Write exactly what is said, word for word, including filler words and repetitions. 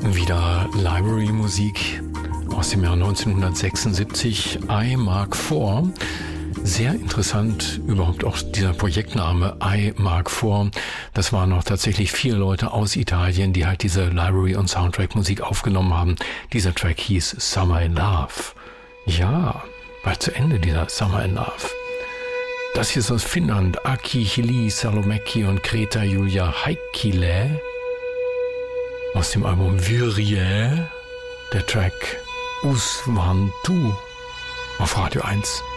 Wieder Library-Musik aus dem Jahr neunzehnhundertsechsundsiebzig, I Mark vier. Sehr interessant überhaupt auch dieser Projektname I Mark vier. Das waren noch tatsächlich vier Leute aus Italien, die halt diese Library- und Soundtrack-Musik aufgenommen haben. Dieser Track hieß Summer in Love. Ja, war zu Ende dieser Summer in Love. Das hier ist aus Finnland. Aki Hili Salomäki und Greta Julia Heikkilä. Aus dem Album Virje, der Track Usvantu auf Radio eins.